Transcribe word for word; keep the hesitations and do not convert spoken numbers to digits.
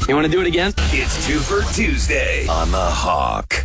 You want to do it again? It's Two for Tuesday on The Hawk.